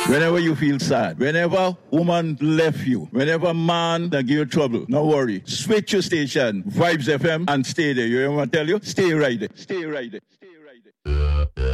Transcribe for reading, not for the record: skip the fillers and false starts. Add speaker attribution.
Speaker 1: Whenever you feel sad, whenever woman left you, whenever man that give you trouble, no worry. Switch your station, Vibes FM, and stay there. You know what I tell you? Stay right there. Stay right there. Stay right there.